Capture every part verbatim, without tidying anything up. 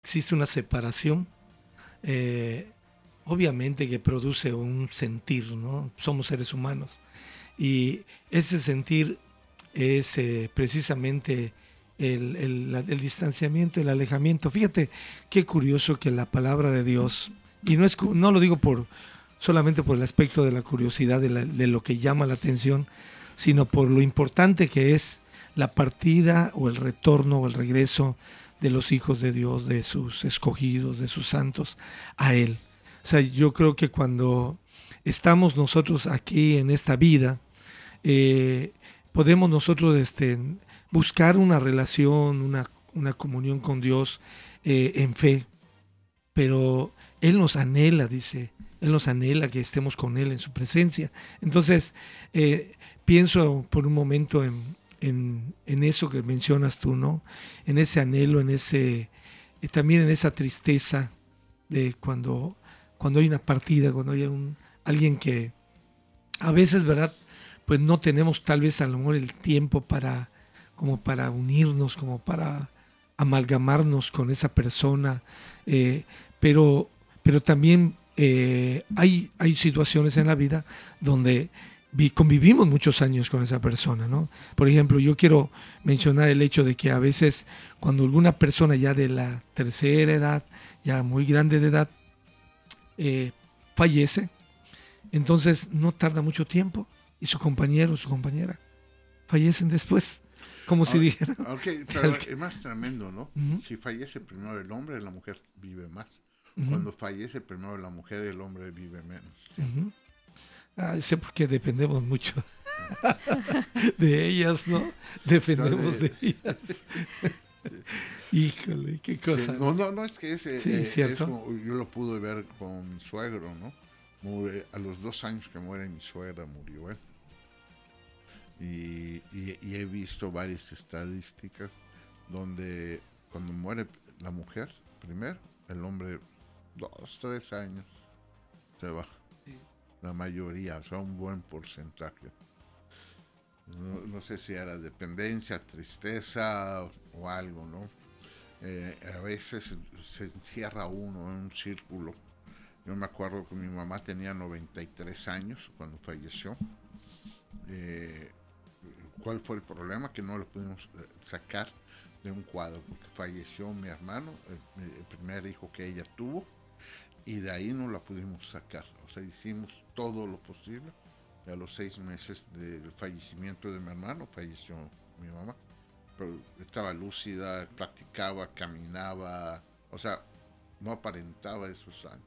existe una separación, eh, obviamente que produce un sentir, ¿no? Somos seres humanos y ese sentir es eh, precisamente el, el, el distanciamiento, el alejamiento. Fíjate qué curioso que la palabra de Dios, y no, es, no lo digo por solamente por el aspecto de la curiosidad, de, la, de lo que llama la atención, sino por lo importante que es la partida o el retorno o el regreso de los hijos de Dios, de sus escogidos, de sus santos, a Él. O sea, yo creo que cuando estamos nosotros aquí en esta vida, eh, podemos nosotros este, buscar una relación, una, una comunión con Dios eh, en fe, pero Él nos anhela, dice, Él nos anhela que estemos con Él en su presencia. Entonces, eh, pienso por un momento en, en, en eso que mencionas tú, ¿no? En ese anhelo, en ese, eh, también en esa tristeza de cuando, cuando hay una partida, cuando hay un, alguien que a veces, ¿verdad? Pues no tenemos tal vez a lo mejor el tiempo para, como para unirnos, como para amalgamarnos con esa persona, eh, pero, pero también eh, hay, hay situaciones en la vida donde vi, convivimos muchos años con esa persona, ¿no? Por ejemplo, yo quiero mencionar el hecho de que a veces cuando alguna persona ya de la tercera edad, ya muy grande de edad, eh, fallece, entonces no tarda mucho tiempo y su compañero o su compañera fallecen después, como si dijeran. Ok, pero es más tremendo, ¿no? Uh-huh. Si fallece primero el hombre, la mujer vive más. Uh-huh. Cuando fallece primero la mujer, el hombre vive menos. Uh-huh. Ah, sé porque dependemos mucho de ellas, ¿no? Dependemos de ellas. Híjole, qué cosa. Sí, no, no, no, es que ese, sí, eh, ¿cierto? Es como, yo lo pude ver con mi suegro, ¿no? Mure, a los dos años que muere mi suegra, murió él. Y, y, y he visto varias estadísticas donde cuando muere la mujer, primero, el hombre, dos, tres años, se va. Sí. La mayoría, o sea, un buen porcentaje. No, no sé si era dependencia, tristeza o, o algo, ¿no? Eh, a veces se encierra uno en un círculo. Yo me acuerdo que mi mamá tenía noventa y tres años cuando falleció. Eh, ¿Cuál fue el problema? Que no lo pudimos sacar de un cuadro, porque falleció mi hermano, el, el primer hijo que ella tuvo, y de ahí no la pudimos sacar. O sea, hicimos todo lo posible. Y a los seis meses del fallecimiento de mi hermano, falleció mi mamá. Pero estaba lúcida, practicaba, caminaba, o sea, no aparentaba esos años.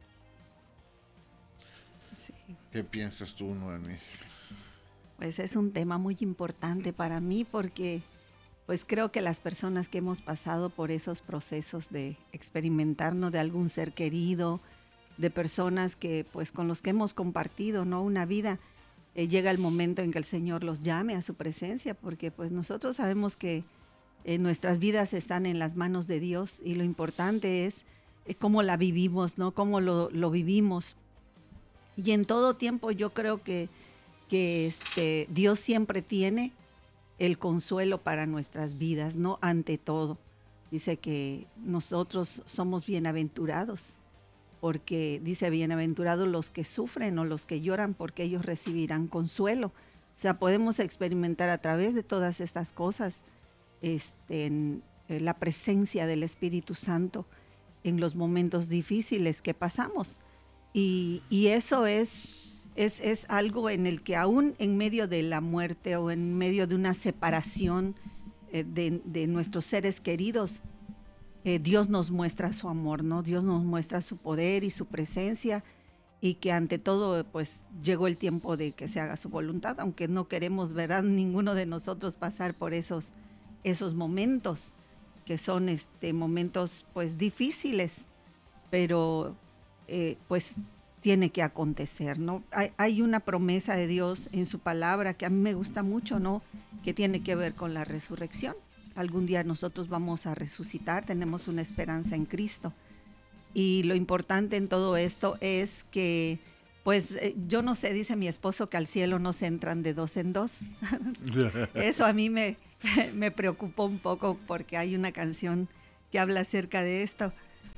Sí. ¿Qué piensas tú, Noemí? Pues es un tema muy importante para mí porque pues creo que las personas que hemos pasado por esos procesos de experimentarnos de algún ser querido, de personas que pues con los que hemos compartido, ¿no? Una vida, eh, llega el momento en que el Señor los llame a su presencia, porque pues nosotros sabemos que eh, nuestras vidas están en las manos de Dios y lo importante es eh, cómo la vivimos, ¿no? Cómo lo, lo vivimos. Y en todo tiempo yo creo que que este, Dios siempre tiene el consuelo para nuestras vidas, ¿no? Ante todo. Dice que nosotros somos bienaventurados, porque dice bienaventurados los que sufren o los que lloran, porque ellos recibirán consuelo. O sea, podemos experimentar a través de todas estas cosas este, en, en la presencia del Espíritu Santo en los momentos difíciles que pasamos. Y, y eso es... Es, es algo en el que aún en medio de la muerte o en medio de una separación eh, de, de nuestros seres queridos, eh, Dios nos muestra su amor, ¿no? Dios nos muestra su poder y su presencia y que ante todo pues llegó el tiempo de que se haga su voluntad, aunque no queremos, ¿verdad? Ninguno de nosotros pasar por esos, esos momentos que son este, momentos pues difíciles, pero eh, pues tiene que acontecer, ¿no? Hay, hay una promesa de Dios en su palabra que a mí me gusta mucho, ¿no? Que tiene que ver con la resurrección. Algún día nosotros vamos a resucitar, tenemos una esperanza en Cristo. Y lo importante en todo esto es que, pues, eh, yo no sé, dice mi esposo que al cielo no se entran de dos en dos. Eso a mí me, me preocupó un poco porque hay una canción que habla acerca de esto.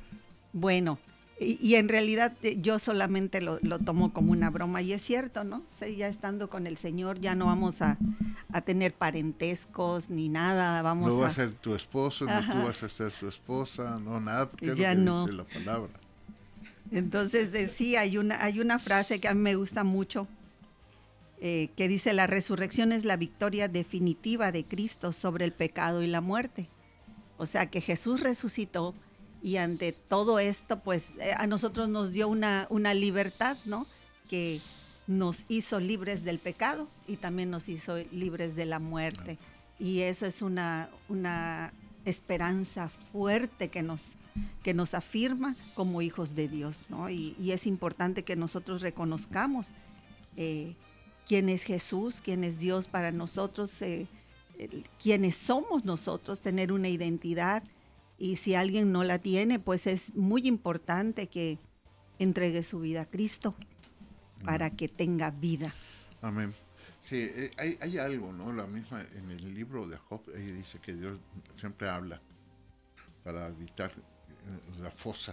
Bueno, y, y en realidad eh, yo solamente lo, lo tomo como una broma y es cierto, ¿no? Sí, ya estando con el Señor ya no vamos a, a tener parentescos ni nada, vamos No va a... a ser tu esposo, ni tú Ajá, vas a ser su esposa, no, nada, porque es lo ya que no. dice la palabra. Entonces, eh, sí, hay una, hay una frase que a mí me gusta mucho, eh, que dice, la resurrección es la victoria definitiva de Cristo sobre el pecado y la muerte. O sea, que Jesús resucitó y ante todo esto, pues eh, a nosotros nos dio una, una libertad, ¿no? Que nos hizo libres del pecado y también nos hizo libres de la muerte. Y eso es una, una esperanza fuerte que nos, que nos afirma como hijos de Dios, ¿no? Y, y es importante que nosotros reconozcamos eh, quién es Jesús, quién es Dios para nosotros, eh, el, quiénes somos nosotros, tener una identidad. Y si alguien no la tiene, pues es muy importante que entregue su vida a Cristo para que tenga vida. Amén. Sí, eh, hay, hay algo, ¿no? La misma, en el libro de Job, ahí dice que Dios siempre habla para evitar eh, la fosa.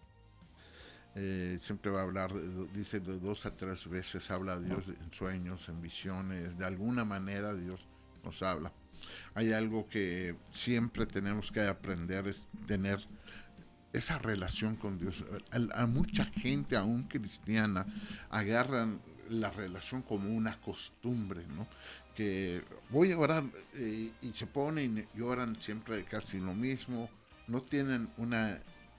Eh, siempre va a hablar, dice de dos a tres veces habla Dios en sueños, en visiones, de alguna manera Dios nos habla. Hay algo que siempre tenemos que aprender, es tener esa relación con Dios. A, a mucha gente, aún cristiana, agarran la relación como una costumbre, ¿no? Que voy a orar eh, y se ponen y oran siempre casi lo mismo, no tienen una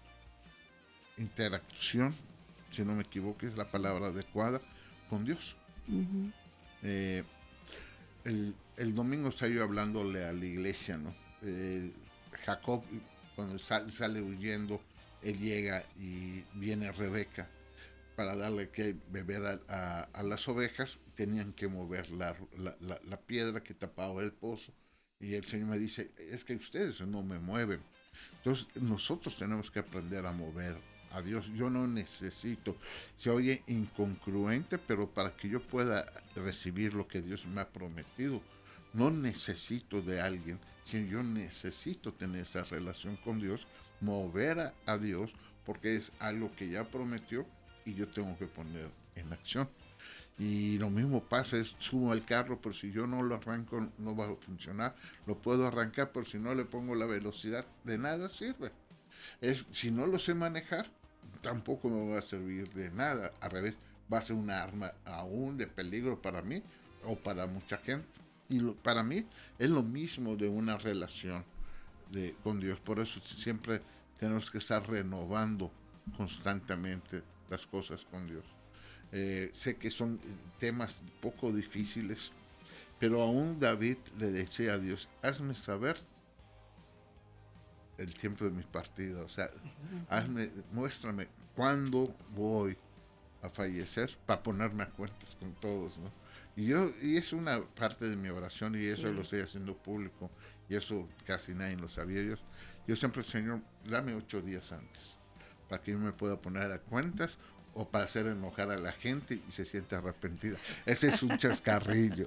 interacción, si no me equivoco es la palabra adecuada, con Dios. Uh-huh. Eh, el, el domingo estaba yo hablándole a la iglesia, ¿no? Eh, Jacob, cuando sale, sale huyendo, él llega y viene Rebeca para darle que beber a, a, a las ovejas, tenían que mover la, la, la, la piedra que tapaba el pozo, y el Señor me dice, es que ustedes no me mueven. Entonces nosotros tenemos que aprender a mover a Dios. Yo no necesito, se oye incongruente, pero para que yo pueda recibir lo que Dios me ha prometido, no necesito de alguien, sino yo necesito tener esa relación con Dios, mover a, a Dios, porque es algo que ya prometió y yo tengo que poner en acción. Y lo mismo pasa, es subo al carro, pero si yo no lo arranco no va a funcionar. Lo puedo arrancar, pero si no le pongo la velocidad, de nada sirve. Es, si no lo sé manejar, tampoco me va a servir de nada. Al revés, va a ser una arma aún de peligro para mí o para mucha gente. Y lo, para mí es lo mismo de una relación de, con Dios. Por eso siempre tenemos que estar renovando constantemente las cosas con Dios. Eh, sé que son temas poco difíciles, pero aún David le decía a Dios, hazme saber el tiempo de mi partida, o sea, uh-huh. hazme, muéstrame cuándo voy a fallecer para ponerme a cuentas con todos, ¿no? Y yo, y es una parte de mi oración, y eso sí. Lo estoy haciendo público, y eso casi nadie lo sabía. Yo, yo siempre, Señor, dame ocho días antes, para que yo me pueda poner a cuentas, o para hacer enojar a la gente y se siente arrepentida. Ese es un chascarrillo.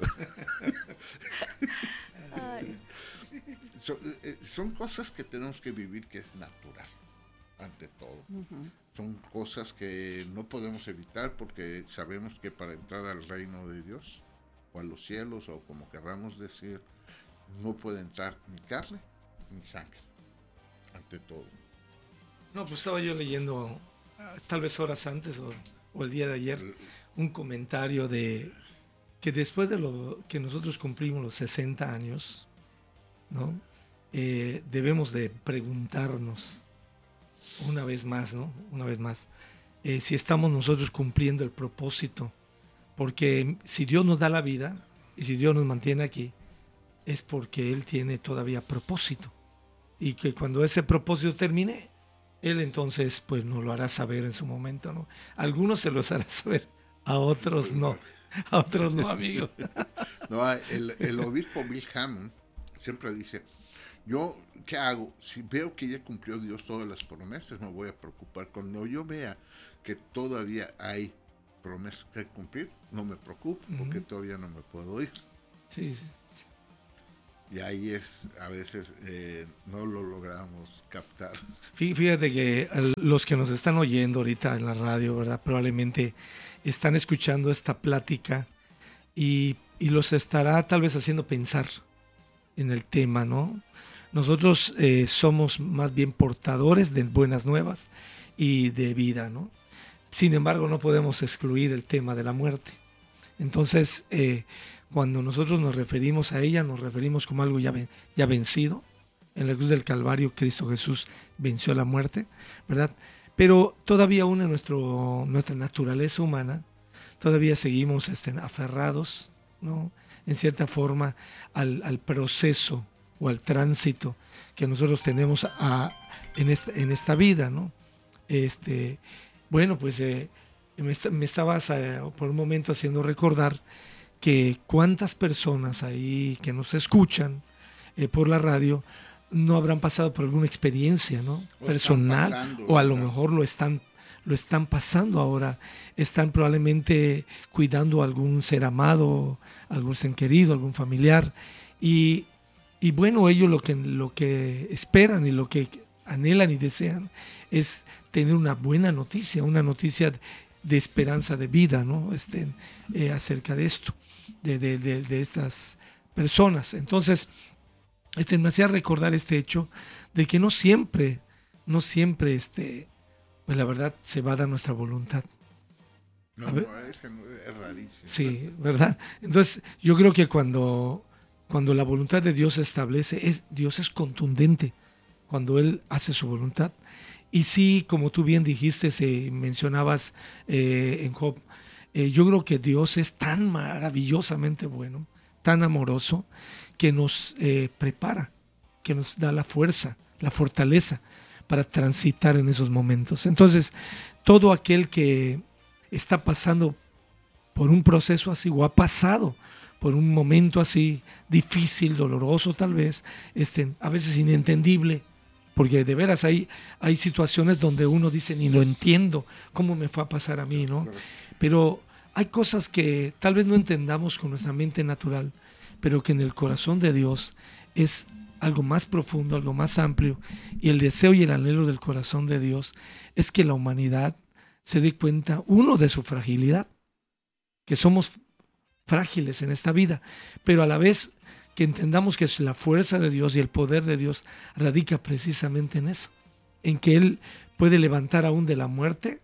So, eh, son cosas que tenemos que vivir, que es natural, ante todo. Uh-huh. Son cosas que no podemos evitar, porque sabemos que para entrar al reino de Dios, o a los cielos, o como querramos decir, no puede entrar ni carne ni sangre, ante todo. No, pues estaba yo leyendo, tal vez horas antes o, o el día de ayer, un comentario de que después de lo que nosotros cumplimos los sesenta años, ¿no? Eh, debemos de preguntarnos una vez más, ¿no? Una vez más, eh, si estamos nosotros cumpliendo el propósito, porque si Dios nos da la vida y si Dios nos mantiene aquí, es porque Él tiene todavía propósito, y que cuando ese propósito termine, Él entonces pues nos lo hará saber en su momento, ¿no? A algunos se los hará saber, a otros no, a otros no, amigo. No, el, el obispo Bill Hammond siempre dice, yo, ¿qué hago? Si veo que ya cumplió Dios todas las promesas, me voy a preocupar. Cuando yo vea que todavía hay promesas que cumplir, no me preocupo, uh-huh. porque todavía no me puedo ir. Sí, sí. Y ahí es, a veces eh, no lo logramos captar. Fíjate que los que nos están oyendo ahorita en la radio, ¿verdad? Probablemente están escuchando esta plática y, y los estará tal vez haciendo pensar en el tema, ¿no? Nosotros eh, somos más bien portadores de buenas nuevas y de vida, ¿no? Sin embargo, no podemos excluir el tema de la muerte. Entonces, eh, cuando nosotros nos referimos a ella, nos referimos como algo ya, ven, ya vencido. En la cruz del Calvario, Cristo Jesús venció la muerte, ¿verdad? Pero todavía aún en nuestro, nuestra naturaleza humana, todavía seguimos este, aferrados, ¿no? En cierta forma, al, al proceso o al tránsito que nosotros tenemos a, en, esta, en esta vida, ¿no? Este, bueno, pues eh, me, me estabas eh, por un momento haciendo recordar que cuántas personas ahí que nos escuchan eh, por la radio no habrán pasado por alguna experiencia, ¿no? O personal, pasando, o a lo mejor lo están, lo están pasando ahora, están probablemente cuidando a algún ser amado, algún ser querido, algún familiar, y, y bueno, ellos lo que, lo que esperan y lo que anhelan y desean es tener una buena noticia, una noticia de esperanza de vida, ¿no? Este, eh, acerca de esto, de, de, de, de estas personas. Entonces, este, me hacía recordar este hecho de que no siempre, no siempre, este, pues la verdad, se va a dar nuestra voluntad. No, no, es, es rarísimo. Sí, ¿verdad? Entonces, yo creo que cuando, cuando la voluntad de Dios se establece, es, Dios es contundente cuando Él hace su voluntad. Y sí, como tú bien dijiste, se mencionabas eh, en Job, eh, yo creo que Dios es tan maravillosamente bueno, tan amoroso, que nos eh, prepara, que nos da la fuerza, la fortaleza para transitar en esos momentos. Entonces, todo aquel que está pasando por un proceso así, o ha pasado por un momento así difícil, doloroso tal vez, este, a veces inentendible, porque de veras hay, hay situaciones donde uno dice, ni lo entiendo, cómo me fue a pasar a mí, ¿no? Pero hay cosas que tal vez no entendamos con nuestra mente natural, pero que en el corazón de Dios es algo más profundo, algo más amplio, y el deseo y el anhelo del corazón de Dios es que la humanidad se dé cuenta, uno, de su fragilidad, que somos frágiles en esta vida, pero a la vez que entendamos que la fuerza de Dios y el poder de Dios radica precisamente en eso, en que Él puede levantar aún de la muerte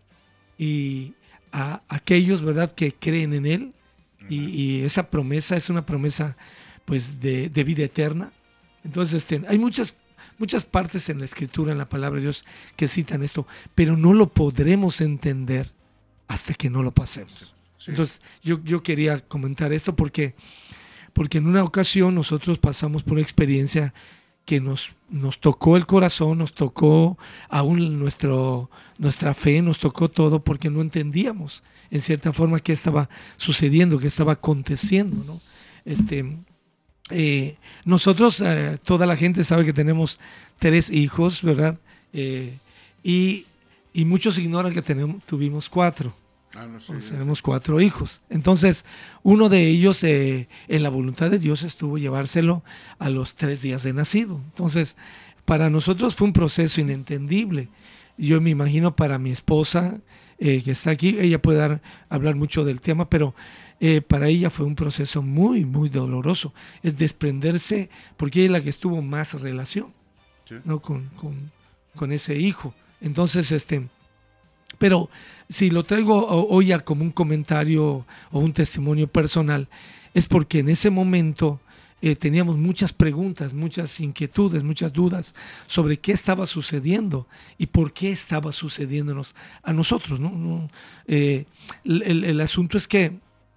y a aquellos, ¿verdad?, que creen en Él, y, y esa promesa es una promesa pues de, de vida eterna. Entonces este, hay muchas, muchas partes en la Escritura, en la palabra de Dios, que citan esto, pero no lo podremos entender hasta que no lo pasemos. Sí. Entonces yo, yo quería comentar esto porque, porque en una ocasión nosotros pasamos por una experiencia que nos, nos tocó el corazón, nos tocó aún nuestro, nuestra fe, nos tocó todo, porque no entendíamos en cierta forma qué estaba sucediendo, qué estaba aconteciendo, ¿no? Este, eh, nosotros, eh, toda la gente sabe que tenemos tres hijos, ¿verdad? Eh, y, y muchos ignoran que tenemos, tuvimos cuatro. Ah, no sé, pues tenemos cuatro hijos. Entonces, uno de ellos, eh, en la voluntad de Dios, estuvo llevárselo a los tres días de nacido. Entonces, para nosotros fue un proceso inentendible. Yo me imagino para mi esposa, eh, que está aquí, ella puede dar, hablar mucho del tema, pero eh, para ella fue un proceso muy, muy doloroso. Es desprenderse, porque ella es la que estuvo más relación, sí, ¿no? con, con, con ese hijo. Entonces, este... Pero si lo traigo hoy ya como un comentario o un testimonio personal, es porque en ese momento eh, teníamos muchas preguntas, muchas inquietudes, muchas dudas sobre qué estaba sucediendo y por qué estaba sucediéndonos a nosotros, ¿no? no eh, el, el asunto es que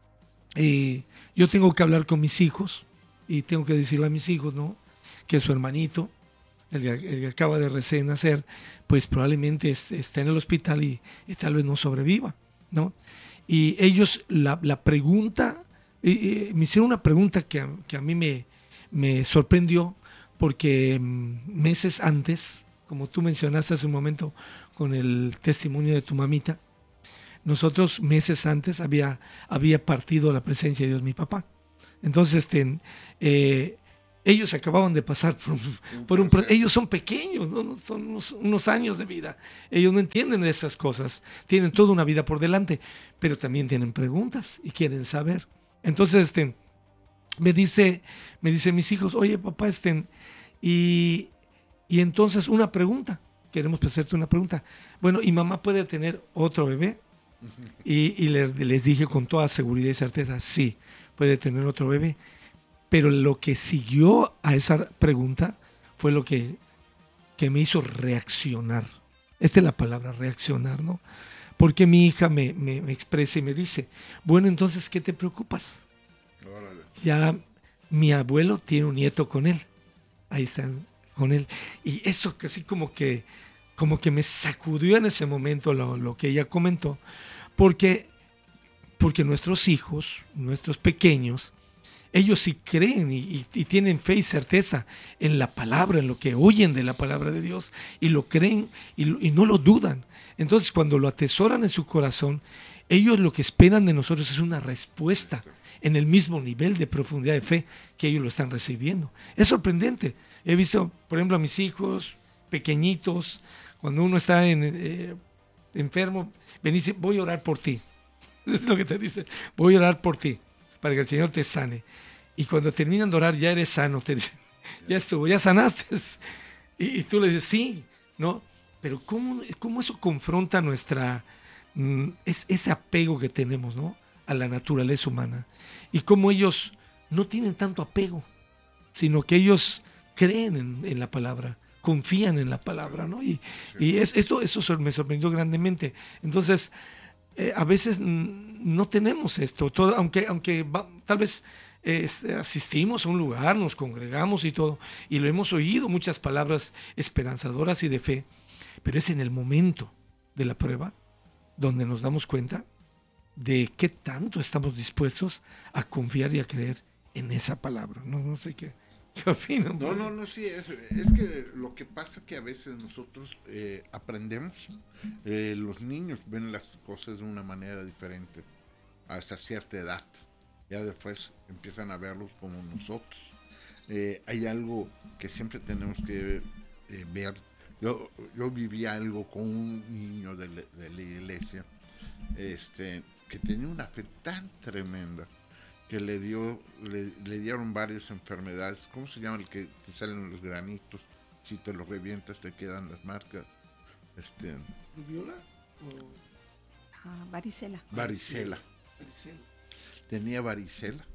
eh, yo tengo que hablar con mis hijos y tengo que decirle a mis hijos, ¿no?, que su hermanito, El que, el que acaba de recién nacer, pues probablemente esté en el hospital y, y tal vez no sobreviva, ¿no? Y ellos, la, la pregunta, eh, me hicieron una pregunta que a, que a mí me, me sorprendió, porque meses antes, como tú mencionaste hace un momento con el testimonio de tu mamita, nosotros meses antes había, había partido la presencia de Dios mi papá. Entonces, este, eh, ellos acababan de pasar por un, por un ellos son pequeños, ¿no? Son unos, unos años de vida. Ellos no entienden esas cosas. Tienen toda una vida por delante, pero también tienen preguntas y quieren saber. Entonces, este, me dice, me dice mis hijos, oye, papá, este, y, y entonces una pregunta. Queremos hacerte una pregunta. Bueno, ¿y mamá puede tener otro bebé? Y, y le, les dije con toda seguridad y certeza, sí, puede tener otro bebé. Pero lo que siguió a esa pregunta fue lo que, que me hizo reaccionar. Esta es la palabra, reaccionar, ¿no? Porque mi hija me, me, me expresa y me dice, bueno, entonces, ¿qué te preocupas? Órale. Ya mi abuelo tiene un nieto con él. Ahí están con él. Y eso que así como que, como que me sacudió en ese momento lo, lo que ella comentó, porque, porque nuestros hijos, nuestros pequeños, ellos sí creen y, y, y tienen fe y certeza en la palabra, en lo que oyen de la palabra de Dios, y lo creen y, y no lo dudan. Entonces, cuando lo atesoran en su corazón, ellos lo que esperan de nosotros es una respuesta en el mismo nivel de profundidad de fe que ellos lo están recibiendo. Es sorprendente. He visto, por ejemplo, a mis hijos pequeñitos, cuando uno está en, eh, enfermo, ven y dice, voy a orar por ti. Es lo que te dice, voy a orar por ti, para que el Señor te sane. Y cuando terminan de orar, ya eres sano, te dicen, ya estuvo, ya sanaste. Y, y tú le dices, sí, ¿no? Pero ¿cómo, cómo eso confronta nuestra, mm, es, ese apego que tenemos, ¿no?, a la naturaleza humana? Y cómo ellos no tienen tanto apego, sino que ellos creen en, en la palabra, confían en la palabra, ¿no? Y, y es, esto, eso me sorprendió grandemente. Entonces, eh, a veces mm, no tenemos esto, todo, aunque, aunque va, tal vez eh, asistimos a un lugar, nos congregamos y todo, y lo hemos oído, muchas palabras esperanzadoras y de fe, pero es en el momento de la prueba donde nos damos cuenta de qué tanto estamos dispuestos a confiar y a creer en esa palabra. No, no sé qué, qué opinan. No, no, no, sí, es, es que lo que pasa es que a veces nosotros eh, aprendemos, eh, los niños ven las cosas de una manera diferente hasta cierta edad, ya después empiezan a verlos como nosotros. Eh, hay algo que siempre tenemos que eh, ver. Yo, yo viví algo con un niño de la, de la iglesia, este, que tenía una fe tan tremenda que le dio le, le dieron varias enfermedades. ¿Cómo se llama el que, que salen los granitos? Si te los revientas te quedan las marcas. Este, ¿Rubiola? O... Ah, varicela. Varicela. Varicela. Tenía varicela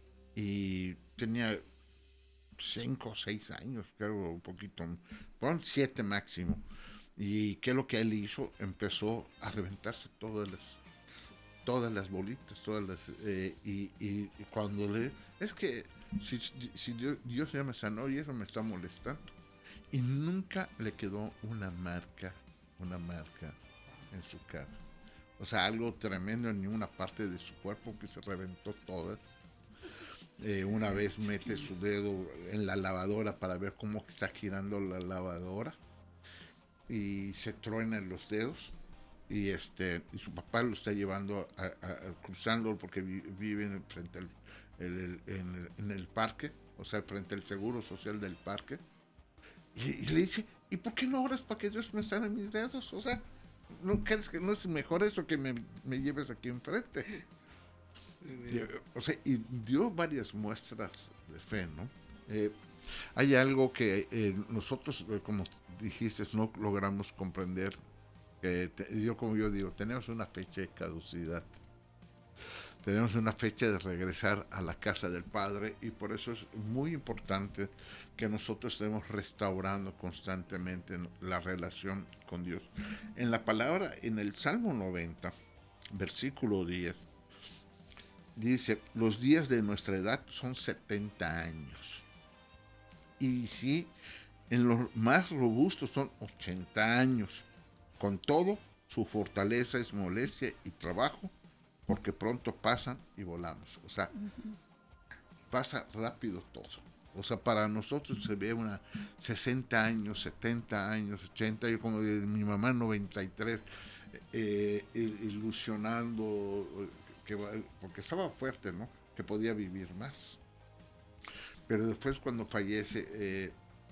y tenía cinco o seis años, creo, un poquito, pon siete máximo. ¿Y qué es lo que él hizo? Empezó a reventarse todas las todas las bolitas, todas las eh, y, y, y cuando le es que si, si Dios, Dios ya me sanó y eso me está molestando, y nunca le quedó una marca, una marca en su cara, o sea, algo tremendo en ninguna parte de su cuerpo, que se reventó todas. Eh, una vez mete su dedo en la lavadora para ver cómo está girando la lavadora y se truenan los dedos. Y este y su papá lo está llevando a, a, a cruzando porque vi, viven frente al el, el, en, el, en el parque, o sea, frente al seguro social del parque, y, y le dice, ¿y por qué no oras para que Dios me sane mis dedos? O sea, ¿no crees que no es mejor eso que me, me lleves aquí enfrente? Y, o sea, y dio varias muestras de fe, ¿no? Eh, hay algo que eh, nosotros, eh, como dijiste, no logramos comprender. Que te, yo como yo digo, tenemos una fecha de caducidad, tenemos una fecha de regresar a la casa del Padre, y por eso es muy importante que nosotros estemos restaurando constantemente la relación con Dios. En la palabra, en el Salmo noventa, versículo diez, dice, los días de nuestra edad son setenta años, y si en los más robustos son ochenta años. Con todo, su fortaleza es molestia y trabajo, porque pronto pasan y volamos. O sea, uh-huh. pasa rápido todo. O sea, para nosotros se ve una sesenta años, setenta años, ochenta, yo como de mi mamá noventa y tres, eh, ilusionando, que, porque estaba fuerte, ¿no? Que podía vivir más. Pero después cuando fallece eh,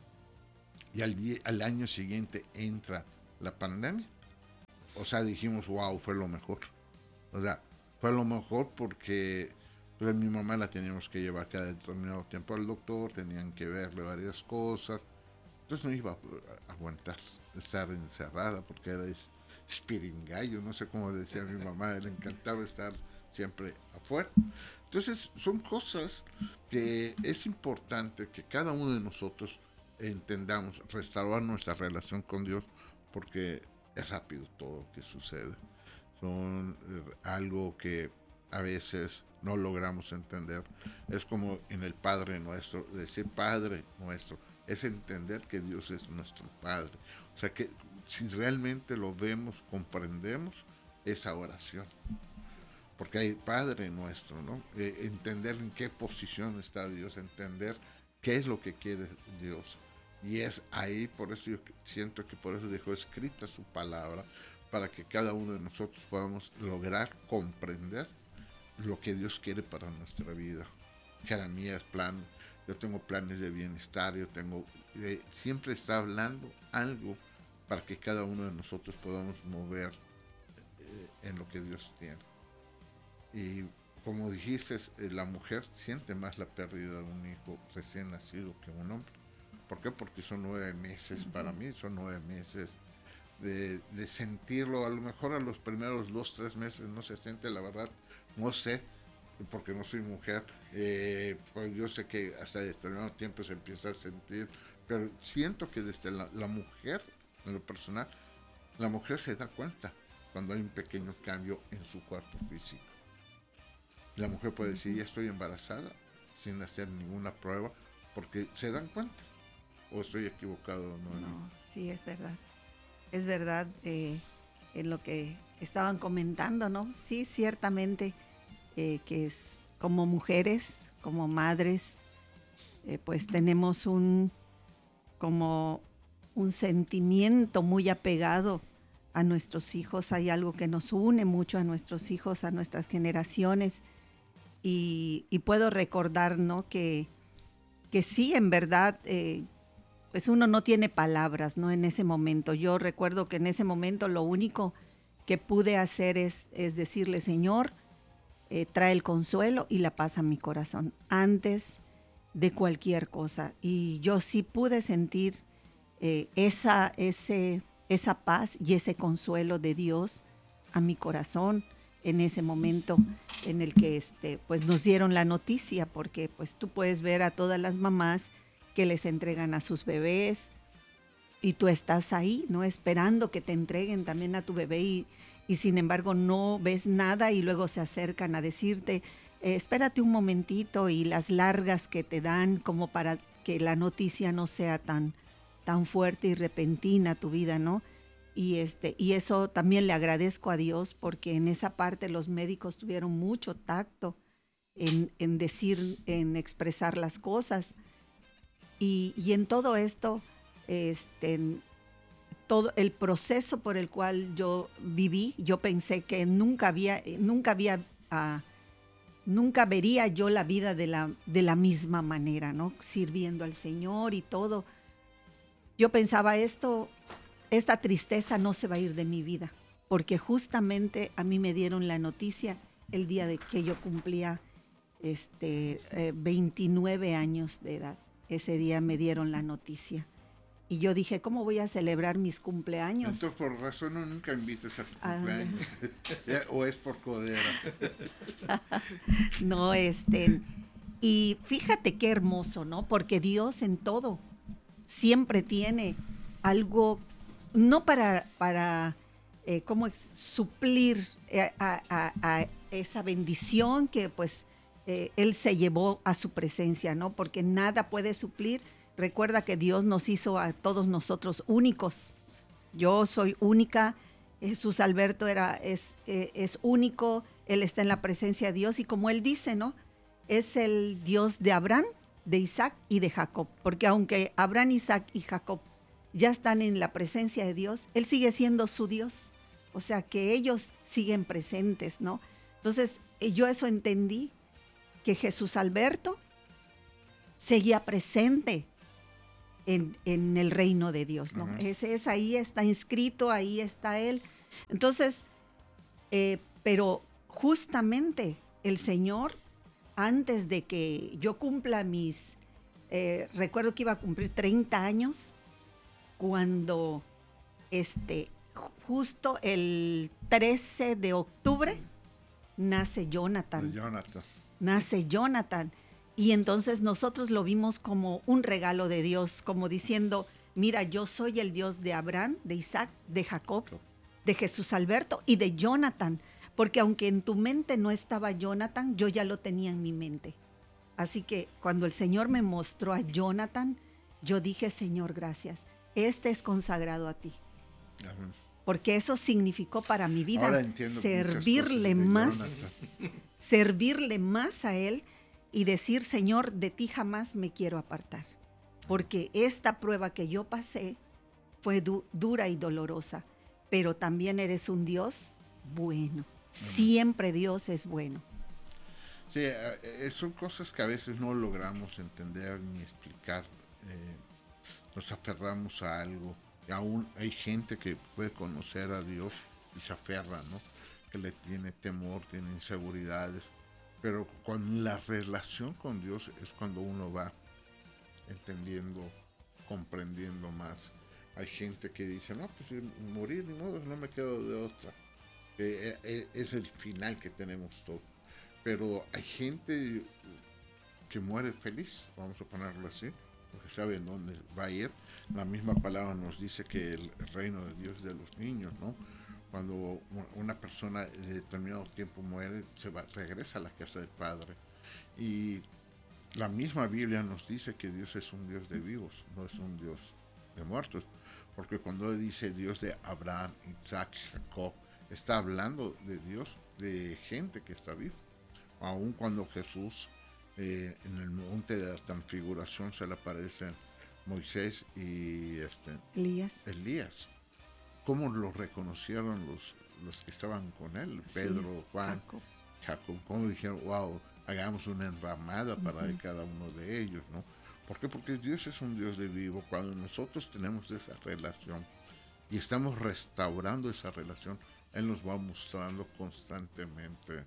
y al, día, al año siguiente entra la pandemia, o sea, dijimos, wow, fue lo mejor. O sea, fue lo mejor porque pues, mi mamá la teníamos que llevar cada determinado tiempo al doctor, tenían que verle varias cosas. Entonces no iba a aguantar estar encerrada porque era espiringallo, no sé cómo decía mi mamá, le encantaba estar siempre afuera. Entonces son cosas que es importante que cada uno de nosotros entendamos, restaurar nuestra relación con Dios, porque es rápido todo lo que sucede. Son eh, algo que a veces no logramos entender. Es como en el Padre Nuestro, decir Padre Nuestro, es entender que Dios es nuestro Padre. O sea que si realmente lo vemos, comprendemos esa oración. Porque hay Padre Nuestro, ¿no? Eh, entender en qué posición está Dios, entender qué es lo que quiere Dios. Y es ahí, por eso yo siento que por eso dejó escrita su palabra, para que cada uno de nosotros podamos lograr comprender lo que Dios quiere para nuestra vida. Jeremías, plan, yo tengo planes de bienestar, yo tengo, eh, siempre está hablando algo para que cada uno de nosotros podamos mover eh, en lo que Dios tiene. Y como dijiste, eh, la mujer siente más la pérdida de un hijo recién nacido que un hombre. ¿Por qué? Porque son nueve meses, para mí son nueve meses de, de sentirlo. A lo mejor a los primeros dos, tres meses no se siente, la verdad, no sé, porque no soy mujer, eh, pues yo sé que hasta determinado tiempo se empieza a sentir, pero siento que desde la, la mujer, en lo personal, la mujer se da cuenta cuando hay un pequeño cambio en su cuerpo físico. La mujer puede decir, ya estoy embarazada, sin hacer ninguna prueba, porque se dan cuenta. ¿O estoy equivocado? No, no sí, es verdad. Es verdad eh, en lo que estaban comentando, ¿no? Sí, ciertamente eh, que es como mujeres, como madres, eh, pues tenemos un, como un sentimiento muy apegado a nuestros hijos. Hay algo que nos une mucho a nuestros hijos, a nuestras generaciones. Y, y puedo recordar, ¿no? Que, que sí, en verdad, eh, pues uno no tiene palabras, ¿no? En ese momento. Yo recuerdo que en ese momento lo único que pude hacer es, es decirle, Señor, eh, trae el consuelo y la paz a mi corazón, antes de cualquier cosa. Y yo sí pude sentir eh, esa, ese, esa paz y ese consuelo de Dios a mi corazón en ese momento en el que este, pues nos dieron la noticia, porque pues tú puedes ver a todas las mamás que les entregan a sus bebés y tú estás ahí, ¿no? Esperando que te entreguen también a tu bebé y, y sin embargo no ves nada y luego se acercan a decirte, eh, espérate un momentito, y las largas que te dan como para que la noticia no sea tan, tan fuerte y repentina a tu vida, ¿no? Y, este, y eso también le agradezco a Dios, porque en esa parte los médicos tuvieron mucho tacto en, en decir, en expresar las cosas. Y, y en todo esto, este, todo el proceso por el cual yo viví, yo pensé que nunca había, nunca había, uh, nunca vería yo la vida de la, de la misma manera, ¿no? Sirviendo al Señor y todo. Yo pensaba esto, esta tristeza no se va a ir de mi vida, porque justamente a mí me dieron la noticia el día de que yo cumplía este, eh, veintinueve años de edad. Ese día me dieron la noticia. Y yo dije, ¿cómo voy a celebrar mis cumpleaños? Entonces, por razón, no, nunca invites a tu cumpleaños. Ah. ¿O es por codera? No, este... Y fíjate qué hermoso, ¿no? Porque Dios en todo siempre tiene algo, no para, para eh, ¿cómo es? suplir eh, a, a, a esa bendición que pues eh, Él se llevó a su presencia, ¿no? Porque nada puede suplir. Recuerda que Dios nos hizo a todos nosotros únicos. Yo soy única, Jesús Alberto era, es, eh, es único, Él está en la presencia de Dios y como Él dice, ¿no? Es el Dios de Abraham, de Isaac y de Jacob. Porque aunque Abraham, Isaac y Jacob ya están en la presencia de Dios, Él sigue siendo su Dios. O sea, que ellos siguen presentes, ¿no? Entonces, yo eso entendí, que Jesús Alberto seguía presente en, en el reino de Dios, ¿no? Uh-huh. Ese es, ahí está inscrito, ahí está él. Entonces, eh, pero justamente el Señor, antes de que yo cumpla mis, eh, recuerdo que iba a cumplir treinta años, cuando este, justo el trece de octubre nace Jonathan. Jonathan. Nace Jonathan. Y entonces nosotros lo vimos como un regalo de Dios, como diciendo, mira, yo soy el Dios de Abraham, de Isaac, de Jacob, de Jesús Alberto y de Jonathan. Porque aunque en tu mente no estaba Jonathan, yo ya lo tenía en mi mente. Así que cuando el Señor me mostró a Jonathan, yo dije, Señor, gracias. Este es consagrado a ti. Amén. Porque eso significó para mi vida servirle más, servirle más a Él y decir, Señor, de ti jamás me quiero apartar. Porque esta prueba que yo pasé fue du- dura y dolorosa, pero también eres un Dios bueno. Siempre Dios es bueno. Sí, eh, son cosas que a veces no logramos entender ni explicar. Eh, nos aferramos a algo. Y aún hay gente que puede conocer a Dios y se aferra, ¿no? Que le tiene temor, tiene inseguridades. Pero con la relación con Dios es cuando uno va entendiendo, comprendiendo más. Hay gente que dice, no, pues morir ni modo, no me quedo de otra. Eh, eh, es el final que tenemos todo. Pero hay gente que muere feliz, vamos a ponerlo así, porque sabe dónde va a ir. La misma palabra nos dice que el reino de Dios es de los niños, ¿no? Cuando una persona de determinado tiempo muere, se va, regresa a la casa del Padre. Y la misma Biblia nos dice que Dios es un Dios de vivos, no es un Dios de muertos. Porque cuando dice Dios de Abraham, Isaac, Jacob, está hablando de Dios, de gente que está viva. Aun cuando Jesús eh, en el monte de la transfiguración se le aparecen Moisés y este, Elías. Elías. ¿Cómo lo reconocieron los, los que estaban con él? Pedro, sí, Juan, Jacob. Jacob. ¿Cómo dijeron, wow, hagamos una enramada para uh-huh. cada uno de ellos, ¿no? ¿Por qué? Porque Dios es un Dios de vivo. Cuando nosotros tenemos esa relación y estamos restaurando esa relación, Él nos va mostrando constantemente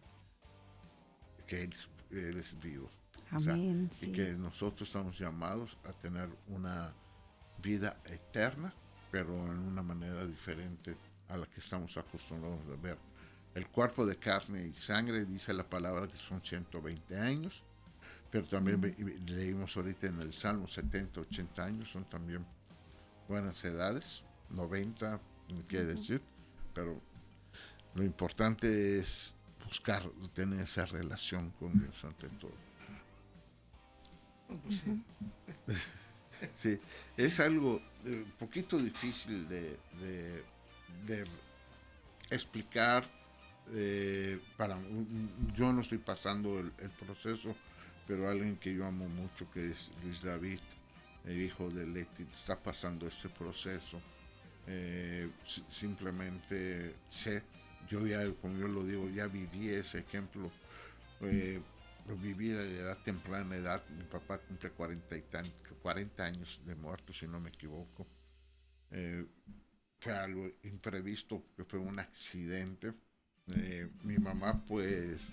que Él, él es vivo. Amén, o sea, sí. Y que nosotros estamos llamados a tener una vida eterna, pero en una manera diferente a la que estamos acostumbrados a ver. El cuerpo de carne y sangre, dice la palabra, que son ciento veinte años, pero también mm. leímos ahorita en el Salmo setenta, ochenta años, son también buenas edades, noventa, no quiere uh-huh. decir, pero lo importante es buscar tener esa relación con Dios ante todo. Uh-huh. Sí, es algo un eh, poquito difícil de, de, de explicar. Eh, para yo no estoy pasando el, el proceso, pero alguien que yo amo mucho, que es Luis David, el hijo de Leti, está pasando este proceso. Eh, simplemente sé, yo ya, como yo lo digo, ya viví ese ejemplo. Eh, lo viví a edad temprana edad. Mi papá cumple cuarenta, y tan, cuarenta años de muerto, si no me equivoco. Eh, fue algo imprevisto, que fue un accidente. Eh, mi mamá, pues,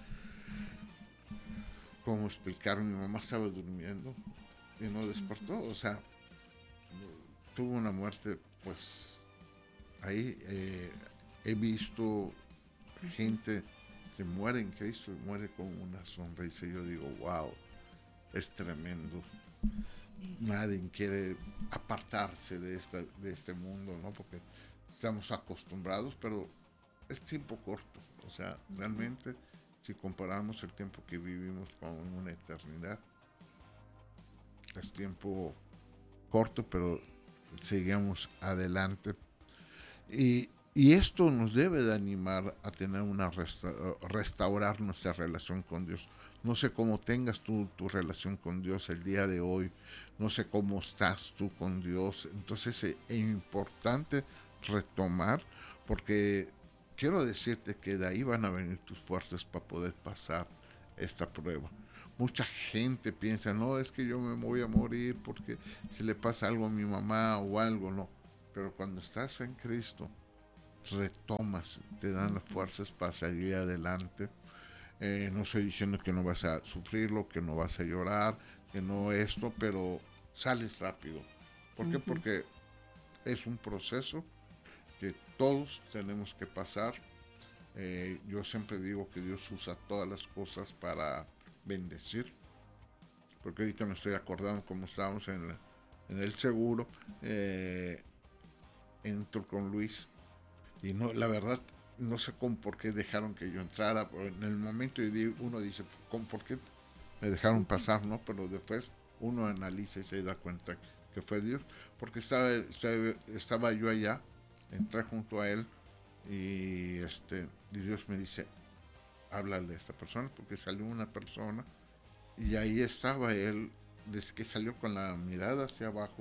¿cómo explicar? Mi mamá estaba durmiendo y no despertó. O sea, tuvo una muerte, pues, ahí eh, he visto gente que muere en Cristo y muere con una sonrisa. Y yo digo, wow, es tremendo. Nadie quiere apartarse de, esta, de este mundo, ¿no? Porque estamos acostumbrados, pero es tiempo corto. O sea, realmente, si comparamos el tiempo que vivimos con una eternidad, es tiempo corto, pero seguimos adelante. Y Y esto nos debe de animar a tener una resta- restaurar nuestra relación con Dios. No sé cómo tengas tú tu relación con Dios el día de hoy, no sé cómo estás tú con Dios. Entonces es importante retomar, porque quiero decirte que de ahí van a venir tus fuerzas para poder pasar esta prueba. mucha gente piensa, no, es que yo me voy a morir porque si le pasa algo a mi mamá o algo, no. Pero cuando estás en Cristo, retomas, te dan las fuerzas para salir adelante. Eh, no estoy diciendo que no vas a sufrirlo, que no vas a llorar, que no esto, pero sales rápido. ¿Por qué? Uh-huh. Porque es un proceso que todos tenemos que pasar. Eh, yo siempre digo que Dios usa todas las cosas para bendecir, porque ahorita me estoy acordando cómo estábamos en, la, en el seguro, eh, entro con Luis y no, la verdad no sé con por qué dejaron que yo entrara, pero en el momento uno dice, ¿con por qué me dejaron pasar? No, pero después uno analiza y se da cuenta que fue Dios, porque estaba, estaba, estaba yo allá, entré junto a él y, este, y Dios me dice, háblale a esta persona, porque salió una persona y ahí estaba él, desde que salió con la mirada hacia abajo,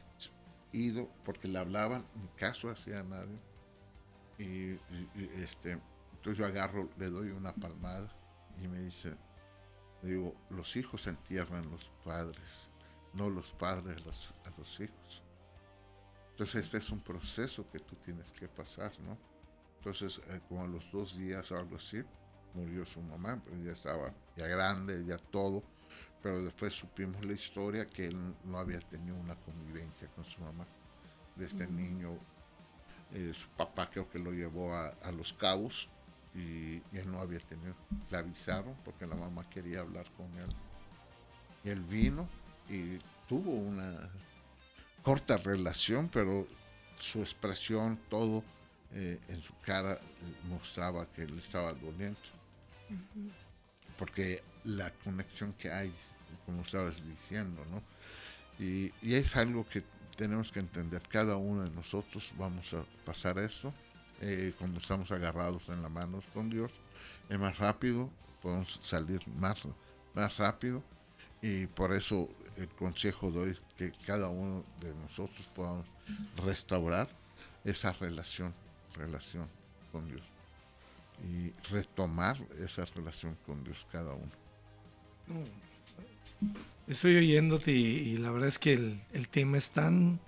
ido, porque le hablaban, ni caso hacía nadie, y, y, y este, entonces yo agarro, le doy una palmada y me dice, le digo, los hijos entierran a los padres, no los padres los, a los hijos. Entonces este es un proceso que tú tienes que pasar, ¿no? Entonces, eh, como a los dos días o algo así, murió su mamá, pero ya estaba ya grande, ya todo, pero después supimos la historia que él no había tenido una convivencia con su mamá. De este uh-huh. niño, eh, su papá creo que lo llevó a, a Los Cabos y, y él no había tenido, le avisaron porque la mamá quería hablar con él. Y él vino y tuvo una corta relación, pero su expresión, todo eh, en su cara eh, mostraba que le estaba doliendo. Uh-huh. Porque la conexión que hay, como estabas diciendo, ¿no? Y, y es algo que tenemos que entender. Cada uno de nosotros vamos a pasar esto. Eh, cuando estamos agarrados en las manos con Dios, es más rápido, podemos salir más, más rápido. Y por eso el consejo doy que cada uno de nosotros podamos restaurar esa relación, relación con Dios. Y retomar esa relación con Dios cada uno. Estoy oyéndote y, y la verdad es que el, el tema es tan,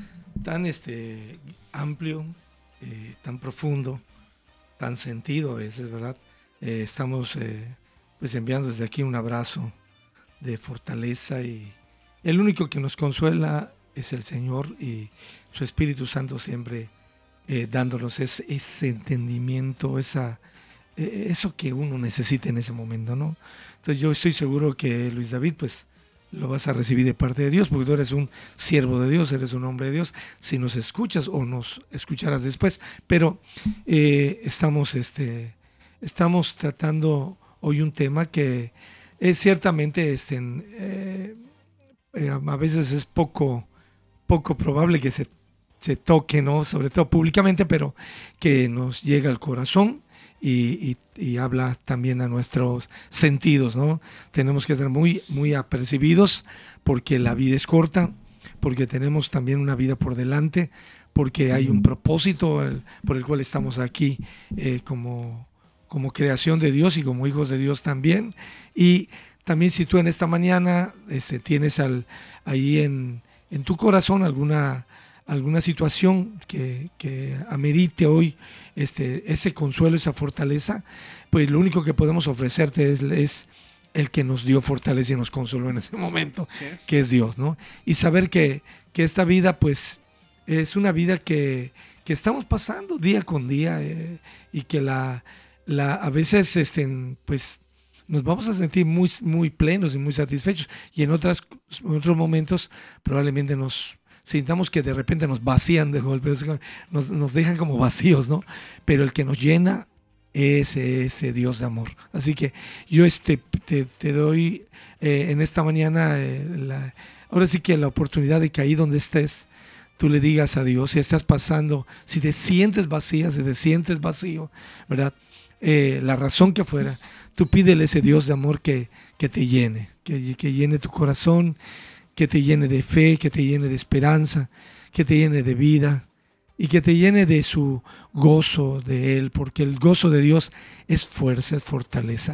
tan este, amplio, eh, tan profundo, tan sentido a veces, ¿verdad? Eh, estamos eh, pues enviando desde aquí un abrazo de fortaleza y el único que nos consuela es el Señor y su Espíritu Santo siempre eh, dándonos ese, ese entendimiento, esa, eh, eso que uno necesita en ese momento, ¿no? Entonces yo estoy seguro que Luis David, pues lo vas a recibir de parte de Dios, porque tú eres un siervo de Dios, eres un hombre de Dios, si nos escuchas o nos escucharás después, pero eh, estamos, este, estamos tratando hoy un tema que es ciertamente, este, eh, eh, a veces es poco, poco probable que se, se toque, ¿no? Sobre todo públicamente, pero que nos llega al corazón. Y, y, y habla también a nuestros sentidos, ¿no? Tenemos que ser muy, muy apercibidos porque la vida es corta, porque tenemos también una vida por delante, porque hay un propósito el, por el cual estamos aquí eh, como, como creación de Dios y como hijos de Dios también. Y también si tú en esta mañana este, tienes al, ahí en, en tu corazón alguna... alguna situación que, que amerite hoy este, ese consuelo, esa fortaleza, pues lo único que podemos ofrecerte es, es el que nos dio fortaleza y nos consoló en ese momento, sí. Que es Dios, ¿no? Y saber que, que esta vida, pues, es una vida que, que estamos pasando día con día eh, y que la, la a veces, este, pues, nos vamos a sentir muy, muy plenos y muy satisfechos y en, otras, en otros momentos probablemente nos sintamos que de repente nos vacían de golpe, nos, nos dejan como vacíos, ¿no? Pero el que nos llena es ese Dios de amor. Así que yo este, te, te doy eh, en esta mañana, eh, la, ahora sí que la oportunidad de que ahí donde estés, tú le digas a Dios, si estás pasando, si te sientes vacía, si te sientes vacío, ¿verdad? Eh, la razón que fuera, tú pídele ese Dios de amor que, que te llene, que, que llene tu corazón, que te llene de fe, que te llene de esperanza, que te llene de vida y que te llene de su gozo de Él, porque el gozo de Dios es fuerza, es fortaleza.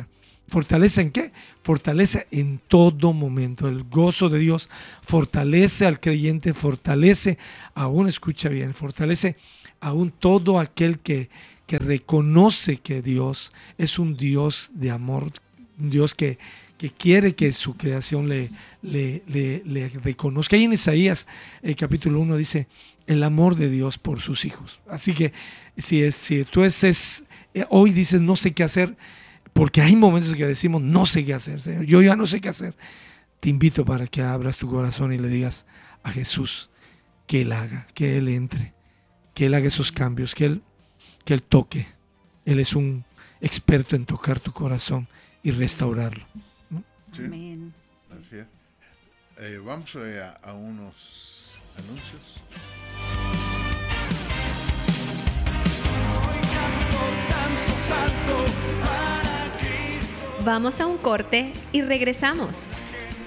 ¿Fortaleza en qué? Fortaleza en todo momento. El gozo de Dios fortalece al creyente, fortalece, aún escucha bien, fortalece aún todo aquel que, que reconoce que Dios es un Dios de amor, un Dios que, que quiere que su creación le, le, le, le reconozca. Ahí en Isaías el capítulo uno dice, el amor de Dios por sus hijos. Así que si, es, si tú es, es, hoy dices no sé qué hacer, porque hay momentos que decimos, no sé qué hacer, Señor, yo ya no sé qué hacer. Te invito para que abras tu corazón y le digas a Jesús que Él haga, que Él entre, que Él haga esos cambios, que Él, que Él toque. Él es un experto en tocar tu corazón y restaurarlo, ¿no? Sí, Amén. así es. Eh, vamos a, a unos anuncios. Vamos a un corte y regresamos.